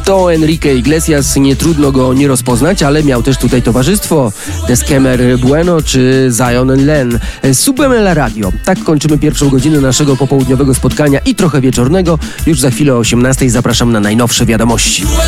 To Enrique Iglesias, nie trudno go nie rozpoznać, ale miał też tutaj towarzystwo. Deskemer Bueno czy Zion Len. Subemela Radio. Tak kończymy pierwszą godzinę naszego popołudniowego spotkania i trochę wieczornego. Już za chwilę o 18:00 zapraszam na najnowsze wiadomości.